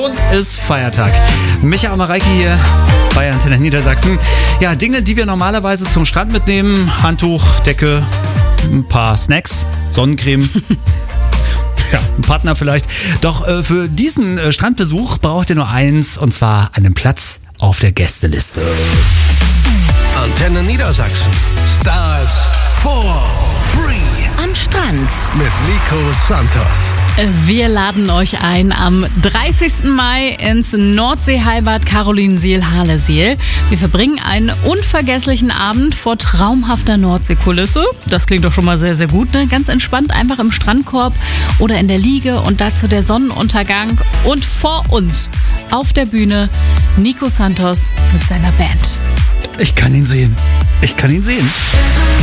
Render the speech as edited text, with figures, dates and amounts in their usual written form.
Und ist Feiertag. Micha Mareike hier bei Antenne Niedersachsen. Ja, Dinge, die wir normalerweise zum Strand mitnehmen. Handtuch, Decke, ein paar Snacks, Sonnencreme. Ja, ein Partner vielleicht. Doch für diesen Strandbesuch braucht ihr nur eins, und zwar einen Platz auf der Gästeliste. Antenne Niedersachsen. Stars for free. Am Strand Mit Nico Santos. Wir laden euch ein am 30. Mai ins Nordseeheilbad Carolinsiel-Harlesiel. Wir verbringen einen unvergesslichen Abend vor traumhafter Nordseekulisse. Das klingt doch schon mal sehr, sehr gut, ne? Ganz entspannt einfach im Strandkorb oder in der Liege und dazu der Sonnenuntergang. Und vor uns auf der Bühne Nico Santos mit seiner Band. Ich kann ihn sehen.